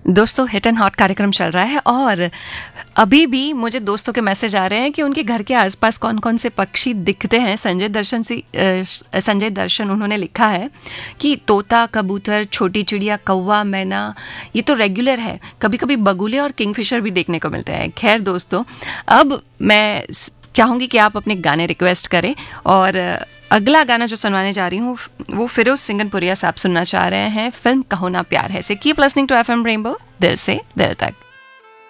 दोस्तों, hit and hot कार्यक्रम चल रहा है और अभी भी मुझे दोस्तों के मैसेज आ रहे हैं कि उनके घर के आसपास कौन कौन से पक्षी दिखते हैं। संजय दर्शन उन्होंने लिखा है कि तोता, कबूतर, छोटी चिड़िया, कौवा, मैना, ये तो रेगुलर है। कभी कभी बगुले और किंगफिशर भी देखने को मिलते हैं। खैर दोस्तों, अब मैं चाहूंगी कि आप अपने गाने रिक्वेस्ट करें और अगला गाना जो सुनवाने जा रही हूँ वो फिरोज सिंगनपुरिया साहब सुनना चाह रहे हैं। फिल्म कहो ना प्यार है से। Keep listening to FM rainbow, दिल से दिल तक।